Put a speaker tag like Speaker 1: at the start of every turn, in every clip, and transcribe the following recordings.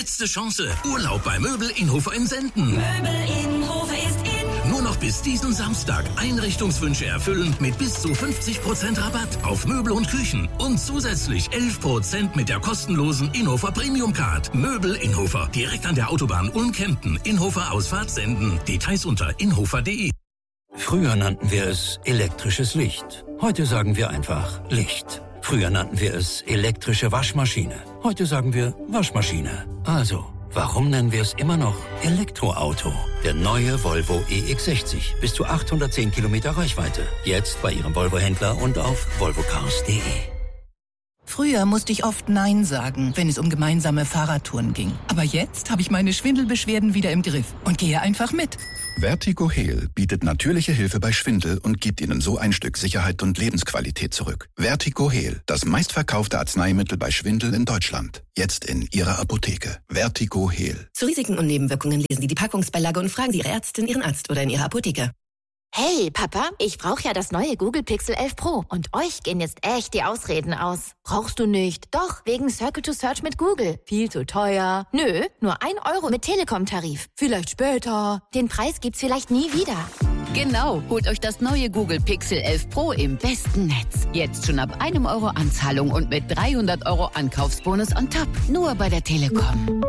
Speaker 1: Letzte Chance. Urlaub bei Möbel Inhofer in Senden.
Speaker 2: Möbel Inhofer ist in.
Speaker 1: Nur noch bis diesen Samstag Einrichtungswünsche erfüllen mit bis zu 50% Rabatt auf Möbel und Küchen. Und zusätzlich 11% mit der kostenlosen Inhofer Premium Card. Möbel Inhofer. Direkt an der Autobahn Ulm-Kempten. Inhofer Ausfahrt Senden. Details unter inhofer.de.
Speaker 3: Früher nannten wir es elektrisches Licht. Heute sagen wir einfach Licht. Früher nannten wir es elektrische Waschmaschine. Heute sagen wir Waschmaschine. Also, warum nennen wir es immer noch Elektroauto? Der neue Volvo EX60. Bis zu 810 Kilometer Reichweite. Jetzt bei Ihrem Volvo-Händler und auf volvocars.de.
Speaker 4: Früher musste ich oft Nein sagen, wenn es um gemeinsame Fahrradtouren ging. Aber jetzt habe ich meine Schwindelbeschwerden wieder im Griff und gehe einfach mit.
Speaker 5: Vertigo Heal bietet natürliche Hilfe bei Schwindel und gibt Ihnen so ein Stück Sicherheit und Lebensqualität zurück. Vertigo Heal, das meistverkaufte Arzneimittel bei Schwindel in Deutschland. Jetzt in Ihrer Apotheke. Vertigo Heal.
Speaker 6: Zu Risiken und Nebenwirkungen lesen Sie die Packungsbeilage und fragen Sie Ihre Ärztin, Ihren Arzt oder in Ihrer Apotheke.
Speaker 7: Hey, Papa, ich brauche ja das neue Google Pixel 11 Pro. Und euch gehen jetzt echt die Ausreden aus. Brauchst du nicht? Doch, wegen Circle to Search mit Google. Viel zu teuer. Nö, nur 1 Euro mit Telekom-Tarif. Vielleicht später. Den Preis gibt's vielleicht nie wieder.
Speaker 8: Genau, holt euch das neue Google Pixel 11 Pro im besten Netz. Jetzt schon ab 1 Euro Anzahlung und mit 300 Euro Ankaufsbonus on top. Nur bei der Telekom.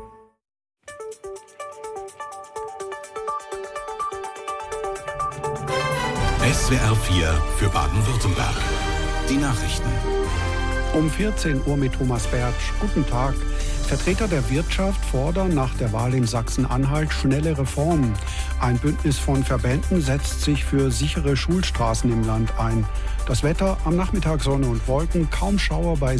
Speaker 9: SWR 4 für Baden-Württemberg. Die Nachrichten.
Speaker 10: Um 14 Uhr mit Thomas Bertsch. Guten Tag. Vertreter der Wirtschaft fordern nach der Wahl in Sachsen-Anhalt schnelle Reformen. Ein Bündnis von Verbänden setzt sich für sichere Schulstraßen im Land ein. Das Wetter: am Nachmittag Sonne und Wolken, kaum Schauer bei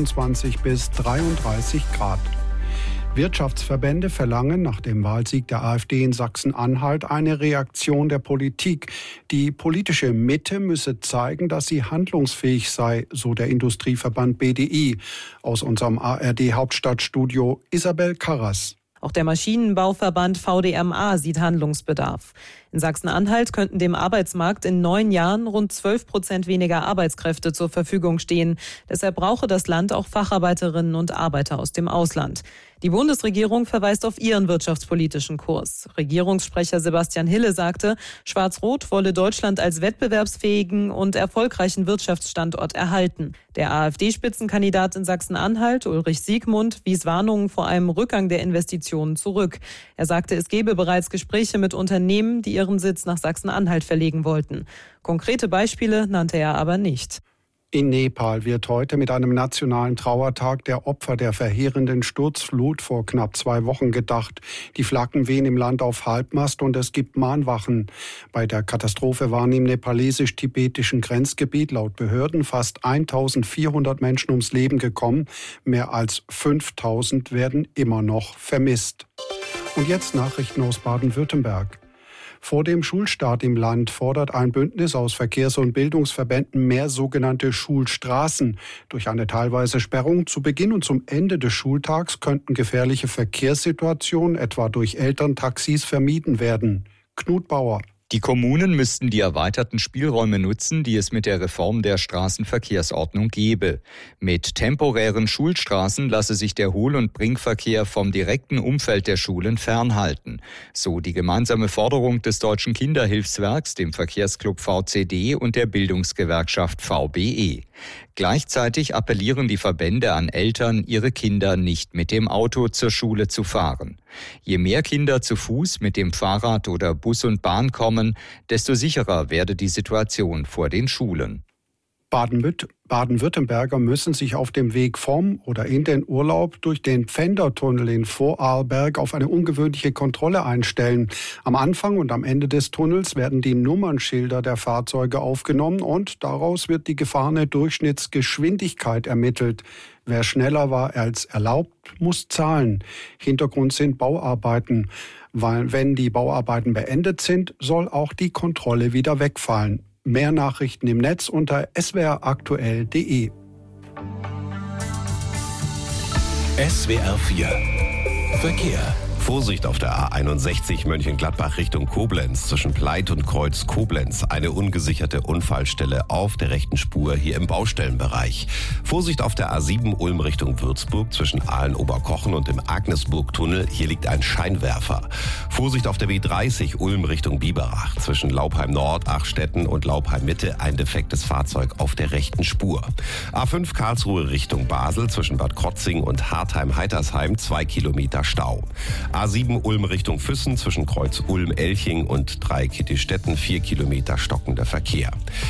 Speaker 10: 26 bis 33 Grad. Wirtschaftsverbände verlangen nach dem Wahlsieg der AfD in Sachsen-Anhalt eine Reaktion der Politik. Die politische Mitte müsse zeigen, dass sie handlungsfähig sei, so der Industrieverband BDI. Aus unserem ARD-Hauptstadtstudio Isabel Karras.
Speaker 11: Auch der Maschinenbauverband VDMA sieht Handlungsbedarf. In Sachsen-Anhalt könnten dem Arbeitsmarkt in 9 Jahren rund 12% weniger Arbeitskräfte zur Verfügung stehen. Deshalb brauche das Land auch Facharbeiterinnen und Arbeiter aus dem Ausland. Die Bundesregierung verweist auf ihren wirtschaftspolitischen Kurs. Regierungssprecher Sebastian Hille sagte, Schwarz-Rot wolle Deutschland als wettbewerbsfähigen und erfolgreichen Wirtschaftsstandort erhalten. Der AfD-Spitzenkandidat in Sachsen-Anhalt, Ulrich Siegmund, wies Warnungen vor einem Rückgang der Investitionen zurück. Er sagte, es gebe bereits Gespräche mit Unternehmen, die ihren Sitz nach Sachsen-Anhalt verlegen wollten. Konkrete Beispiele nannte er aber nicht.
Speaker 10: In Nepal wird heute mit einem nationalen Trauertag der Opfer der verheerenden Sturzflut vor knapp 2 Wochen gedacht. Die Flaggen wehen im Land auf Halbmast und es gibt Mahnwachen. Bei der Katastrophe waren im nepalesisch-tibetischen Grenzgebiet laut Behörden fast 1400 Menschen ums Leben gekommen. Mehr als 5000 werden immer noch vermisst. Und jetzt Nachrichten aus Baden-Württemberg. Vor dem Schulstart im Land fordert ein Bündnis aus Verkehrs- und Bildungsverbänden mehr sogenannte Schulstraßen. Durch eine teilweise Sperrung zu Beginn und zum Ende des Schultags könnten gefährliche Verkehrssituationen, etwa durch Elterntaxis, vermieden werden. Knut Bauer.
Speaker 12: Die Kommunen müssten die erweiterten Spielräume nutzen, die es mit der Reform der Straßenverkehrsordnung gebe. Mit temporären Schulstraßen lasse sich der Hohl- und Bringverkehr vom direkten Umfeld der Schulen fernhalten. So die gemeinsame Forderung des Deutschen Kinderhilfswerks, dem Verkehrsclub VCD und der Bildungsgewerkschaft VBE. Gleichzeitig appellieren die Verbände an Eltern, ihre Kinder nicht mit dem Auto zur Schule zu fahren. Je mehr Kinder zu Fuß, mit dem Fahrrad oder Bus und Bahn kommen, desto sicherer werde die Situation vor den Schulen.
Speaker 10: Baden-Württemberger müssen sich auf dem Weg vom oder in den Urlaub durch den Pfändertunnel in Vorarlberg auf eine ungewöhnliche Kontrolle einstellen. Am Anfang und am Ende des Tunnels werden die Nummernschilder der Fahrzeuge aufgenommen und daraus wird die gefahrene Durchschnittsgeschwindigkeit ermittelt. Wer schneller war als erlaubt, muss zahlen. Hintergrund sind Bauarbeiten. Weil wenn die Bauarbeiten beendet sind, soll auch die Kontrolle wieder wegfallen. Mehr Nachrichten im Netz unter swraktuell.de.
Speaker 9: SWR 4 Verkehr.
Speaker 13: Vorsicht auf der A61 Mönchengladbach Richtung Koblenz zwischen Pleit und Kreuz Koblenz. Eine ungesicherte Unfallstelle auf der rechten Spur hier im Baustellenbereich. Vorsicht auf der A7 Ulm Richtung Würzburg zwischen Aalen-Oberkochen und dem Agnesburg-Tunnel. Hier liegt ein Scheinwerfer. Vorsicht auf der B30 Ulm Richtung Biberach zwischen Laupheim Nord, Achstetten und Laupheim Mitte. Ein defektes Fahrzeug auf der rechten Spur. A5 Karlsruhe Richtung Basel zwischen Bad Krotzing und Hartheim-Heitersheim 2 Kilometer Stau. A7 Ulm Richtung Füssen zwischen Kreuz Ulm-Elching und Dreikittistetten 4 Kilometer stockender Verkehr.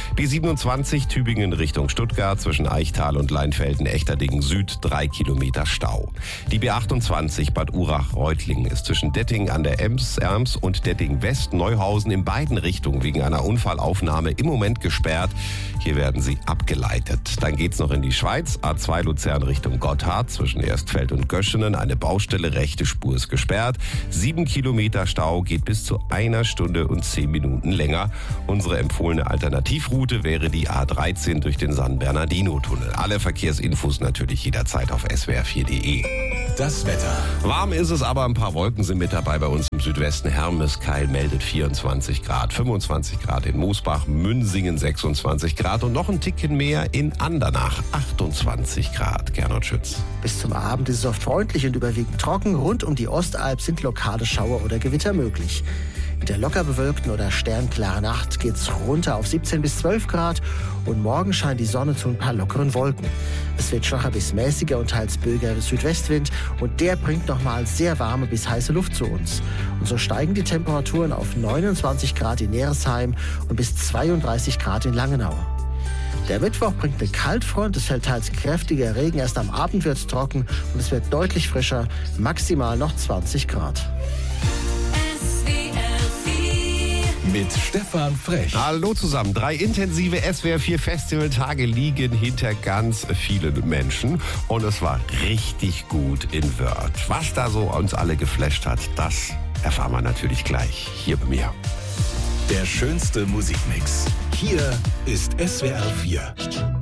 Speaker 13: B27 Tübingen Richtung Stuttgart zwischen Eichtal und Leinfelden-Echterdingen Süd 3 Kilometer Stau. Die B28 Bad Urach-Reutlingen ist zwischen Detting an der Erms und Detting West Neuhausen in beiden Richtungen wegen einer Unfallaufnahme im Moment gesperrt. Hier werden sie abgeleitet. Dann geht's noch in die Schweiz. A2 Luzern Richtung Gotthard zwischen Erstfeld und Göschenen. Eine Baustelle, rechte Spur ist gesperrt. 7 Kilometer Stau, geht bis zu 1 Stunde und 10 Minuten länger. Unsere empfohlene Alternativroute wäre die A13 durch den San Bernardino-Tunnel. Alle Verkehrsinfos natürlich jederzeit auf swr4.de.
Speaker 9: Das Wetter.
Speaker 13: Warm ist es, aber ein paar Wolken sind mit dabei bei uns im Südwesten. Hermeskeil meldet 24 Grad, 25 Grad in Moosbach, Münsingen 26 Grad und noch ein Ticken mehr in Andernach, 28 Grad. Gernot Schütz.
Speaker 14: Bis zum Abend ist es oft freundlich und überwiegend trocken. Rund um die Ostalb sind lokale Schauer oder Gewitter möglich. In der locker bewölkten oder sternklaren Nacht geht's runter auf 17 bis 12 Grad und morgen scheint die Sonne zu ein paar lockeren Wolken. Es wird schwacher bis mäßiger und teils böiger Südwestwind und der bringt nochmal sehr warme bis heiße Luft zu uns. Und so steigen die Temperaturen auf 29 Grad in Neresheim und bis 32 Grad in Langenau. Der Mittwoch bringt eine Kaltfront, es fällt teils kräftiger Regen, erst am Abend wird es trocken und es wird deutlich frischer, maximal noch 20 Grad.
Speaker 9: Mit Stefan Frech.
Speaker 13: Hallo zusammen. 3 intensive SWR4 Festivaltage liegen hinter ganz vielen Menschen. Und es war richtig gut in Wörth. Was da so uns alle geflasht hat, das erfahren wir natürlich gleich hier bei mir.
Speaker 9: Der schönste Musikmix. Hier ist SWR4.